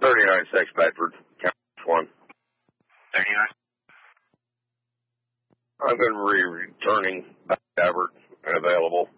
39-6 Bedford, County 1. 39. I'm going to be returning back to Everett and available.